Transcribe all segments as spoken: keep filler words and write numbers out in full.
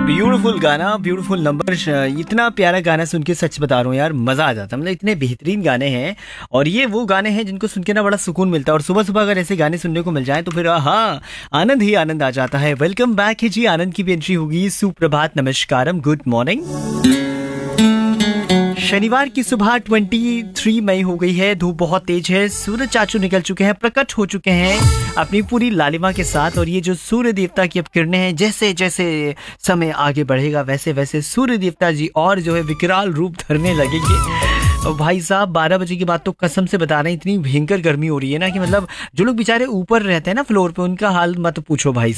Beautiful गाना, beautiful number. इतना प्यारा गाना सुन के सच बता रहा हूँ यार, मजा आ जाता है। मतलब इतने बेहतरीन गाने हैं और ये वो गाने हैं जिनको सुन के ना बड़ा सुकून मिलता है। और सुबह सुबह अगर ऐसे गाने सुनने को मिल जाए तो फिर हाँ, आनंद ही आनंद आ जाता है। वेलकम बैक है जी, आनंद की भी एंट्री होगी। सुप्रभात, नमस्कारम, गुड मॉर्निंग। शनिवार की सुबह तेईस मई हो गई है। धूप बहुत तेज है, सूरज चाचू निकल चुके हैं, प्रकट हो चुके हैं अपनी पूरी लालिमा के साथ। और ये जो सूर्य देवता की अब किरणें हैं, जैसे जैसे समय आगे बढ़ेगा वैसे वैसे सूर्य देवता जी और जो है विकराल रूप धरने लगेंगे। और भाई साहब बारह बजे के बाद तो कसम से बता रहे हैं, इतनी भयंकर गर्मी हो रही है ना कि मतलब जो लोग बेचारे ऊपर रहते हैं ना फ्लोर पे, उनका हाल मत पूछो भाई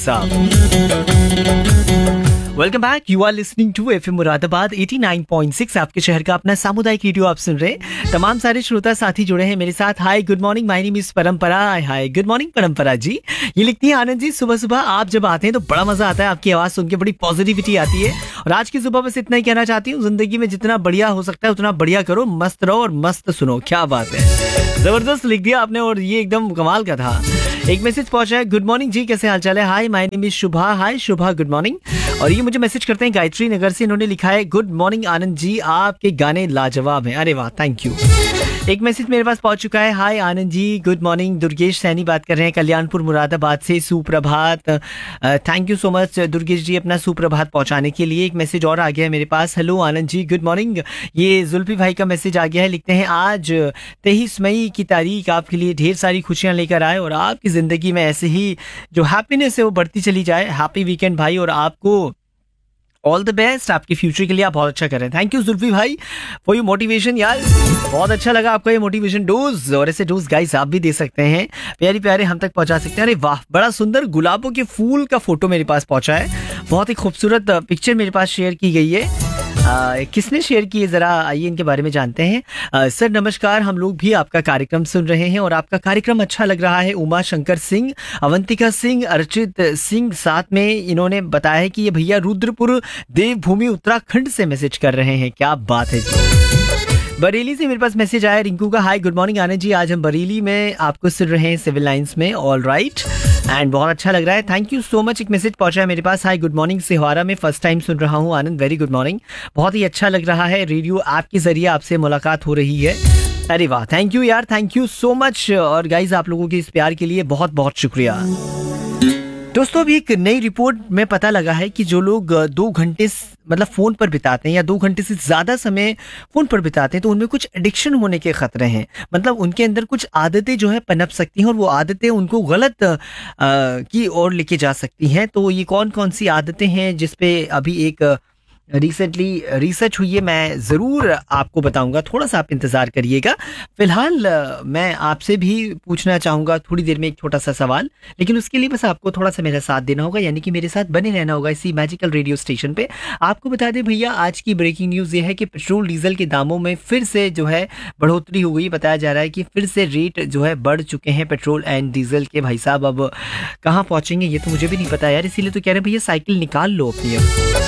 साहब। Welcome back, you are listening to FM Moradabad नवासी पॉइंट छह, आपके शहर का अपना सामुदायिक रेडियो आप सुन रहे हैं। तमाम सारे श्रोता साथी जुड़े हैं मेरे साथ। Hi good morning, my name is परंपरा। हाय गुड मॉर्निंग परंपरा जी। ये लिखती है आनंद जी, सुबह सुबह आप जब आते हैं तो बड़ा मजा आता है, आपकी आवाज सुन के बड़ी पॉजिटिविटी आती है। और आज की सुबह बस इतना ही कहना चाहती हूँ, जिंदगी में जितना बढ़िया हो सकता है उतना बढ़िया करो, मस्त रहो और मस्त सुनो। क्या बात है, जबरदस्त लिख दिया आपने और ये एकदम कमाल का था। एक मैसेज पहुंचा है, गुड मॉर्निंग जी, कैसे हाल चाल है। Hi my name is Shubha. Hi Shubha, good morning. और ये मुझे मैसेज करते हैं गायत्री नगर से, इन्होंने लिखा है गुड मॉर्निंग आनंद जी, आपके गाने लाजवाब हैं। अरे वाह, थैंक यू। एक मैसेज मेरे पास पहुंच चुका है, हाय आनंद जी, गुड मॉर्निंग। दुर्गेश सैनी बात कर रहे हैं कल्याणपुर मुरादाबाद से। सुप्रभात, thank you so much Durgesh जी अपना सुप्रभात पहुंचाने के लिए। एक मैसेज और आ गया है मेरे पास, hello Anand ji, good morning. ये जुल्फी भाई का मैसेज आ गया है, लिखते हैं आज तेईस मई की तारीख आपके लिए ढेर सारी खुशियां लेकर आए और आपकी जिंदगी में ऐसे ही जो हैप्पीनेस है वो बढ़ती चली जाए। हैप्पी वीकेंड भाई, और आपको ऑल द बेस्ट आपके फ्यूचर के लिए, आप बहुत अच्छा कर रहे हैं। थैंक यू जुल्फी भाई फॉर यू मोटिवेशन यार, बहुत अच्छा लगा आपका ये मोटिवेशन डोज। और ऐसे डोज गाइस आप भी दे सकते हैं, प्यारी प्यारे हम तक पहुंचा सकते हैं। अरे वाह, बड़ा सुंदर गुलाबों के फूल का फोटो मेरे पास पहुंचा है, बहुत ही खूबसूरत पिक्चर मेरे पास शेयर की गई है। आ, किसने शेयर की है, जरा आइए इनके बारे में जानते हैं। आ, सर नमस्कार, हम लोग भी आपका कार्यक्रम सुन रहे हैं और आपका कार्यक्रम अच्छा लग रहा है। उमा शंकर सिंह, अवंतिका सिंह, अर्चित सिंह, साथ में इन्होंने बताया है कि ये भैया रुद्रपुर देवभूमि उत्तराखंड से मैसेज कर रहे हैं। क्या बात है जी। बरेली से मेरे पास मैसेज आया रिंकू का, hi good morning Anand ji, आज हम बरेली में आपको सुन रहे हैं सिविल लाइंस में। ऑल राइट एंड बहुत अच्छा लग रहा है, थैंक यू सो मच। एक मैसेज पहुंचा है मेरे पास, हाय गुड मॉर्निंग, सिहारा में फर्स्ट टाइम सुन रहा हूं आनंद, वेरी गुड मॉर्निंग। बहुत ही अच्छा लग रहा है, रेडियो ऐप के जरिए आपसे मुलाकात हो रही है। अरे वाह, थैंक यू यार, थैंक यू सो मच। और गाइज आप लोगों के इस प्यार के लिए बहुत बहुत शुक्रिया। दोस्तों अभी एक नई रिपोर्ट में पता लगा है कि जो लोग दो घंटे मतलब फोन पर बिताते हैं या दो घंटे से ज्यादा समय फोन पर बिताते हैं तो उनमें कुछ एडिक्शन होने के खतरे हैं। मतलब उनके अंदर कुछ आदतें जो है पनप सकती हैं और वो आदतें उनको गलत आ, की ओर लेके जा सकती हैं। तो ये कौन कौन सी आदतें हैं जिसपे अभी एक रिसेंटली रिसर्च हुई है, मैं ज़रूर आपको बताऊंगा, थोड़ा सा आप इंतज़ार करिएगा। फिलहाल मैं आपसे भी पूछना चाहूँगा थोड़ी देर में एक छोटा सा सवाल, लेकिन उसके लिए बस आपको थोड़ा सा मेरा साथ देना होगा, यानी कि मेरे साथ बने रहना होगा इसी मैजिकल रेडियो स्टेशन पे। आपको बता दें भैया, आज की ब्रेकिंग न्यूज़ ये है कि पेट्रोल डीजल के दामों में फिर से जो है बढ़ोतरी हो गई। बताया जा रहा है कि फिर से रेट जो है बढ़ चुके हैं पेट्रोल एंड डीजल के। भाई साहब अब कहाँ पहुँचेंगे ये तो मुझे भी नहीं पता यार, इसीलिए तो कह रहे हैं भैया साइकिल निकाल लो अपनी।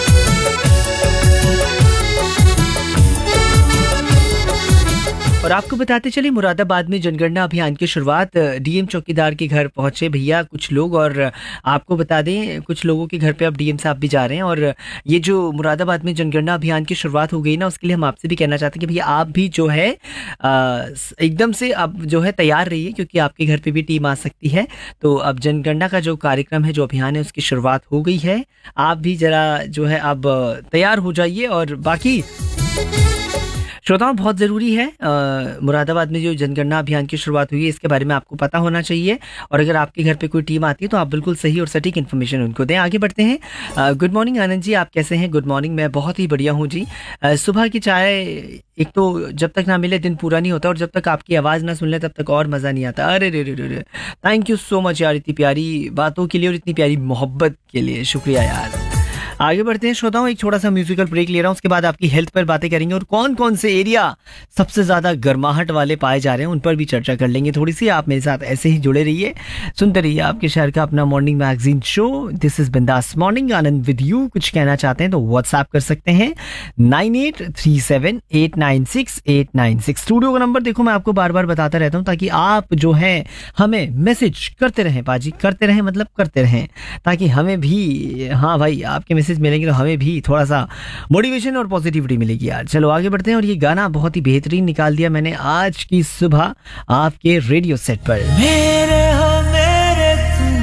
और आपको बताते चले, मुरादाबाद में जनगणना अभियान की शुरुआत, डीएम चौकीदार के घर पहुंचे भैया कुछ लोग। और आपको बता दें कुछ लोगों के घर पे अब डीएम साहब भी जा रहे हैं। और ये जो मुरादाबाद में जनगणना अभियान की शुरुआत हो गई ना, उसके लिए हम आपसे भी कहना चाहते हैं कि भैया आप भी जो है एकदम से अब जो है तैयार रहिए, क्योंकि आपके घर पे भी टीम आ सकती है। तो अब जनगणना का जो कार्यक्रम है, जो अभियान है, उसकी शुरुआत हो गई है। आप भी जरा जो है अब तैयार हो जाइए। और बाकी श्रोताओं बहुत ज़रूरी है, आ, मुरादाबाद में जो जनगणना अभियान की शुरुआत हुई है इसके बारे में आपको पता होना चाहिए। और अगर आपके घर पे कोई टीम आती है तो आप बिल्कुल सही और सटीक इन्फॉर्मेशन उनको दें। आगे बढ़ते हैं। गुड मॉर्निंग आनंद जी, आप कैसे हैं। गुड मॉर्निंग, मैं बहुत ही बढ़िया हूँ जी। आ, सुबह की चाय एक तो जब तक ना मिले दिन पूरा नहीं होता, और जब तक आपकी आवाज़ ना सुन ले तब तक और मज़ा नहीं आता। अरे रे रे रे रे, थैंक यू सो मच यार, इतनी प्यारी बातों के लिए और इतनी प्यारी मोहब्बत के लिए, शुक्रिया यार। आगे बढ़ते हैं श्रोताओं, एक छोटा सा म्यूजिकल ब्रेक ले रहा हूं, उसके बाद आपकी हेल्थ पर बातें करेंगे और कौन कौन से एरिया सबसे ज्यादा गर्माहट वाले पाए जा रहे हैं उन पर भी चर्चा कर लेंगे थोड़ी सी। आप मेरे साथ ऐसे ही जुड़े रहिए, सुनते रहिए आपके शहर का अपना morning magazine show, this is बिंदास मॉर्निंग आनंद विद यू। कुछ कहना चाहते हैं तो व्हाट्सएप कर सकते हैं nine eight three seven eight nine six eight nine six. Studio का नंबर देखो मैं आपको बार बार बताता रहता हूँ ताकि आप जो है हमें मैसेज करते रहें, बाजी करते रहें, मतलब करते रहें, ताकि हमें भी हाँ भाई आपके मैसेज मैसेज मिलेंगे तो हमें भी थोड़ा सा मोटिवेशन और पॉजिटिविटी मिलेगी यार। चलो आगे बढ़ते हैं। और ये गाना बहुत ही बेहतरीन निकाल दिया मैंने आज की सुबह आपके रेडियो सेट पर। मेरे हो मेरे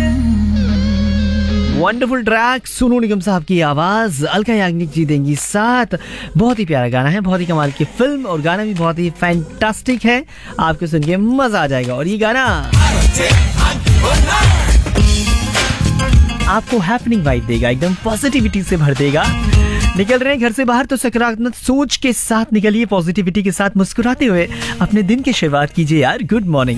वंडरफुल ट्रैक, सोनू निगम साहब की आवाज, अलका याग्निक जी देंगी साथ। बहुत ही प्यारा गाना है, बहुत ही कमाल की फिल्म और गाना भी बहुत ही फैंटास्टिक है। आपको सुन के मजा आ जाएगा। और ये गाना आपको हैपनिंग वाइब देगा, एकदम पॉजिटिविटी से भर देगा। निकल रहे हैं घर से बाहर तो सकारात्मक सोच के साथ निकलिए, पॉजिटिविटी के साथ मुस्कुराते हुए अपने दिन की शुरुआत कीजिए यार। Good morning.